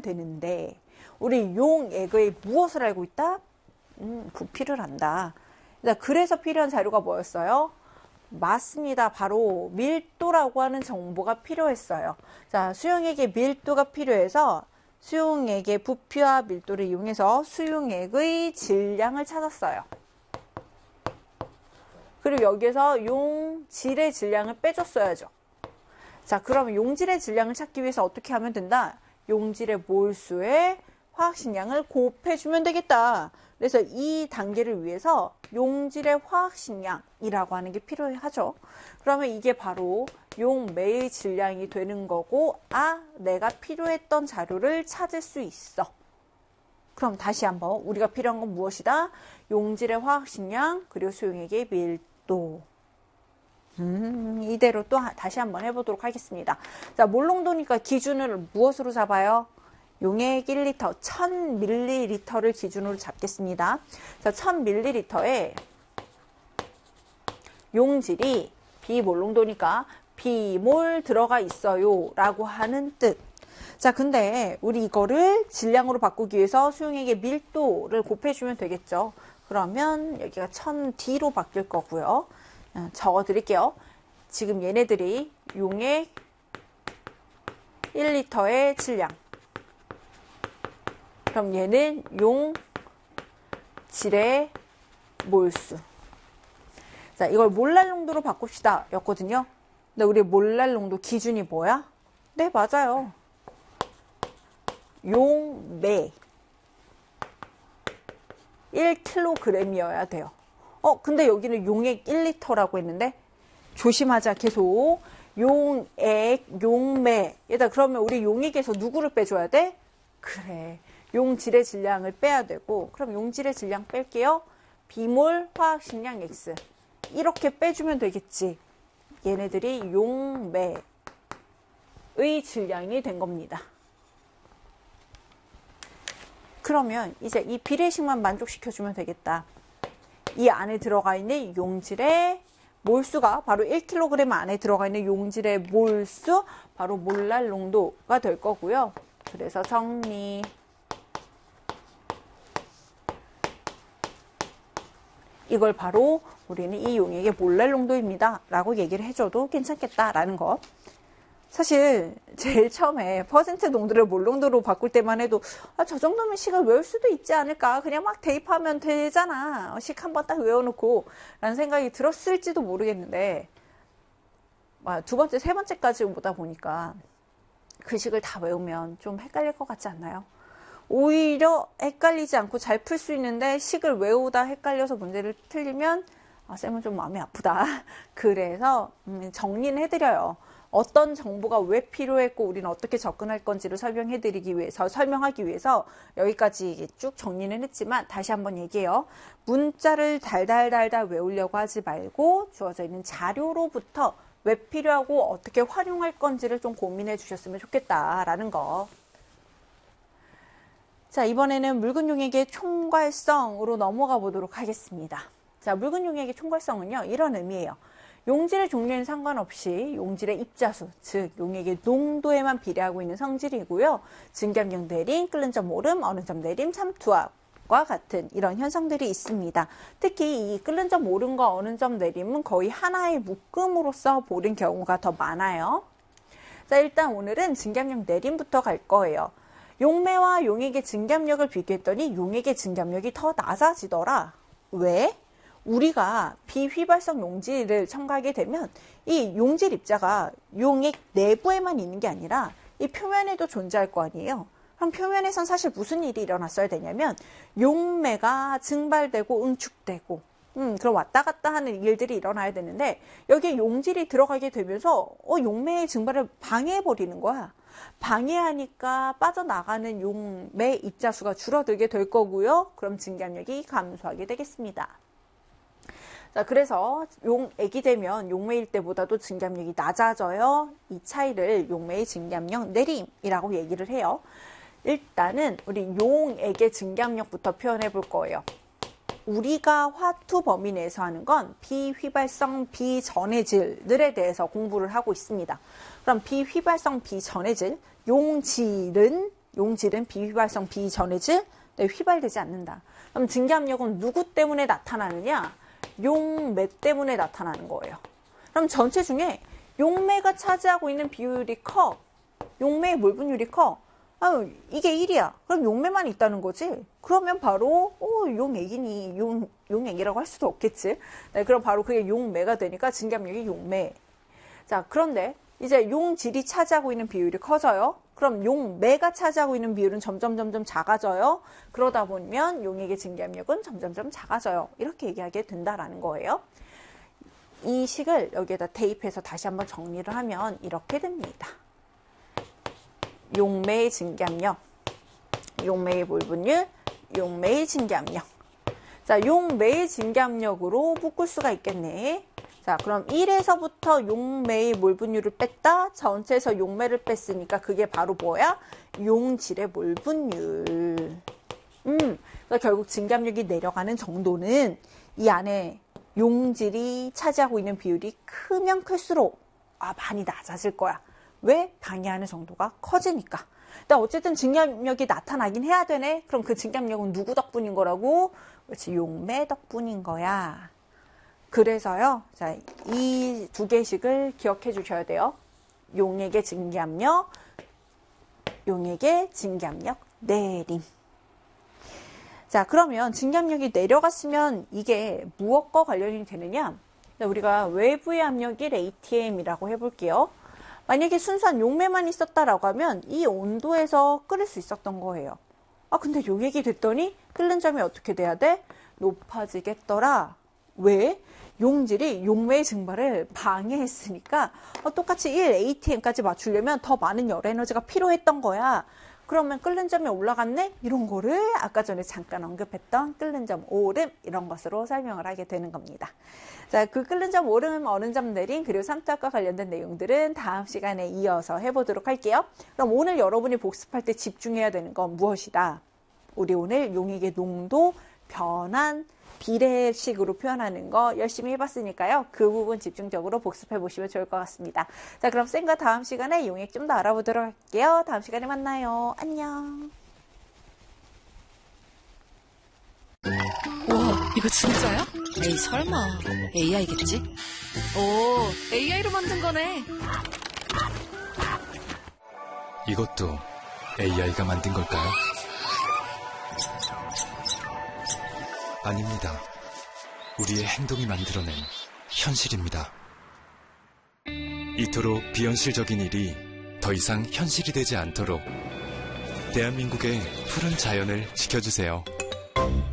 되는데 우리 용액의 무엇을 알고 있다? 부피를 안다. 그래서 필요한 자료가 뭐였어요? 맞습니다. 바로 밀도라고 하는 정보가 필요했어요. 자, 수용액의 밀도가 필요해서 수용액의 부피와 밀도를 이용해서 수용액의 질량을 찾았어요. 그리고 여기에서 용질의 질량을 빼줬어야죠. 자, 그러면 용질의 질량을 찾기 위해서 어떻게 하면 된다? 용질의 몰수에 화학식량을 곱해주면 되겠다. 그래서 이 단계를 위해서 용질의 화학식량이라고 하는 게 필요하죠. 그러면 이게 바로 용매의 질량이 되는 거고, 아, 내가 필요했던 자료를 찾을 수 있어. 그럼 다시 한번 우리가 필요한 건 무엇이다? 용질의 화학식량, 그리고 수용액의 밀도. 이대로 또 다시 한번 해보도록 하겠습니다. 자, 몰농도니까 기준을 무엇으로 잡아요? 용액 1리터, 1000ml를 기준으로 잡겠습니다. 자, 1000ml에 용질이 비몰농도니까 비몰 들어가 있어요 라고 하는 뜻. 자, 근데 우리 이거를 질량으로 바꾸기 위해서 수용액의 밀도를 곱해주면 되겠죠. 그러면 여기가 1000D로 바뀔 거고요. 적어 드릴게요. 지금 얘네들이 용액 1리터의 질량. 그럼 얘는 용질의 몰수. 자, 이걸 몰랄 농도로 바꿉시다 였거든요. 근데 우리 몰랄 농도 기준이 뭐야? 네, 맞아요. 용매 1kg이어야 돼요. 근데 여기는 용액 1리터라고 했는데 조심하자. 계속 용액, 용매. 얘들아, 그러면 우리 용액에서 누구를 빼줘야 돼? 그래, 용질의 질량을 빼야 되고, 그럼 용질의 질량 뺄게요. 비몰 화학식량 X 이렇게 빼주면 되겠지. 얘네들이 용매의 질량이 된 겁니다. 그러면 이제 이 비례식만 만족시켜주면 되겠다. 이 안에 들어가 있는 용질의 몰수가 바로 1kg 안에 들어가 있는 용질의 몰수, 바로 몰랄 농도가 될 거고요. 그래서 정리. 이걸 바로 우리는 이 용액의 몰랄 농도입니다 라고 얘기를 해줘도 괜찮겠다라는 거. 사실 제일 처음에 퍼센트 농도를 몰 농도로 바꿀 때만 해도 저 정도면 식을 외울 수도 있지 않을까, 그냥 막 대입하면 되잖아, 식 한번 딱 외워놓고 라는 생각이 들었을지도 모르겠는데, 두 번째, 세 번째까지 보다 보니까 그 식을 다 외우면 좀 헷갈릴 것 같지 않나요? 오히려 헷갈리지 않고 잘 풀 수 있는데 식을 외우다 헷갈려서 문제를 틀리면 쌤은 좀 마음이 아프다. 그래서 정리는 해드려요. 어떤 정보가 왜 필요했고 우리는 어떻게 접근할 건지를 설명하기 위해서 여기까지 쭉 정리는 했지만 다시 한번 얘기해요. 문자를 달달달달 외우려고 하지 말고 주어져 있는 자료로부터 왜 필요하고 어떻게 활용할 건지를 좀 고민해 주셨으면 좋겠다라는 거. 자, 이번에는 묽은 용액의 총괄성으로 넘어가 보도록 하겠습니다. 자, 묽은 용액의 총괄성은요, 이런 의미예요. 용질의 종류에는 상관없이 용질의 입자수, 즉 용액의 농도에만 비례하고 있는 성질이고요. 증감력 내림, 끓는 점 오름, 어느 점 내림, 삼투압과 같은 이런 현상들이 있습니다. 특히 이 끓는 점 오름과 어느 점 내림은 거의 하나의 묶음으로서 보는 경우가 더 많아요. 자, 일단 오늘은 증감력 내림부터 갈 거예요. 용매와 용액의 증감력을 비교했더니 용액의 증감력이 더 낮아지더라. 왜? 우리가 비휘발성 용질을 첨가하게 되면 이 용질 입자가 용액 내부에만 있는 게 아니라 이 표면에도 존재할 거 아니에요. 그럼 표면에선 사실 무슨 일이 일어났어야 되냐면 용매가 증발되고 응축되고 그럼 왔다 갔다 하는 일들이 일어나야 되는데 여기에 용질이 들어가게 되면서 용매의 증발을 방해해버리는 거야. 방해하니까 빠져나가는 용매 입자수가 줄어들게 될 거고요. 그럼 증감력이 감소하게 되겠습니다. 자, 그래서 용액이 되면 용매일 때보다도 증감력이 낮아져요. 이 차이를 용매의 증감력 내림이라고 얘기를 해요. 일단은 우리 용액의 증감력부터 표현해 볼 거예요. 우리가 화투 범위 내에서 하는 건 비휘발성 비전해질들에 대해서 공부를 하고 있습니다. 그럼 비휘발성 비전해질, 용질은 용질은 비휘발성, 비전해질, 휘발되지 않는다. 그럼 증기압력은 누구 때문에 나타나느냐? 용매 때문에 나타나는 거예요. 그럼 전체 중에 용매가 차지하고 있는 비율이 커. 용매의 몰 분율이 커. 이게 1이야. 그럼 용매만 있다는 거지. 그러면 바로 용액이니 용액이라고 할 수도 없겠지. 네, 그럼 바로 그게 용매가 되니까 증기압력이 용매. 자, 그런데 이제 용질이 차지하고 있는 비율이 커져요. 그럼 용매가 차지하고 있는 비율은 점점 작아져요. 그러다 보면 용액의 증기압력은 점점 작아져요. 이렇게 얘기하게 된다라는 거예요. 이 식을 여기에다 대입해서 다시 한번 정리를 하면 이렇게 됩니다. 용매의 증기압력, 용매의 몰 분율, 용매의 증기압력. 자, 용매의 증기압력으로 묶을 수가 있겠네. 자, 그럼 1에서부터 용매의 몰 분율을 뺐다. 전체에서 용매를 뺐으니까 그게 바로 뭐야? 용질의 몰 분율. 그러니까 결국 증기압력이 내려가는 정도는 이 안에 용질이 차지하고 있는 비율이 크면 클수록 많이 낮아질 거야. 왜? 방해하는 정도가 커지니까. 근데 어쨌든 증기압력이 나타나긴 해야 되네. 그럼 그 증기압력은 누구 덕분인 거라고? 그렇지, 용매 덕분인 거야. 그래서요, 자, 이 두 개씩을 기억해 주셔야 돼요. 용액의 증기압력, 용액의 증기압력 내림. 자, 그러면 증기압력이 내려갔으면 이게 무엇과 관련이 되느냐? 우리가 외부의 압력이 ATM이라고 해볼게요. 만약에 순수한 용매만 있었다라고 하면 이 온도에서 끓일 수 있었던 거예요. 근데 용액이 됐더니 끓는 점이 어떻게 돼야 돼? 높아지겠더라. 왜? 용질이 용매의 증발을 방해했으니까 똑같이 1ATM까지 맞추려면 더 많은 열 에너지가 필요했던 거야. 그러면 끓는 점이 올라갔네? 이런 거를 아까 전에 잠깐 언급했던 끓는 점 오름 이런 것으로 설명을 하게 되는 겁니다. 자, 그 끓는 점 오름, 어는 점 내림 그리고 삼투압과 관련된 내용들은 다음 시간에 이어서 해보도록 할게요. 그럼 오늘 여러분이 복습할 때 집중해야 되는 건 무엇이다? 우리 오늘 용액의 농도, 변환, 비례식으로 표현하는 거 열심히 해봤으니까요. 그 부분 집중적으로 복습해 보시면 좋을 것 같습니다. 자, 그럼 쌤과 다음 시간에 용액 좀 더 알아보도록 할게요. 다음 시간에 만나요. 안녕. 우와, 이거 진짜야? 에이, 설마. AI겠지? 오, AI로 만든 거네. 이것도 AI가 만든 걸까요? 아닙니다. 우리의 행동이 만들어낸 현실입니다. 이토록 비현실적인 일이 더 이상 현실이 되지 않도록 대한민국의 푸른 자연을 지켜주세요.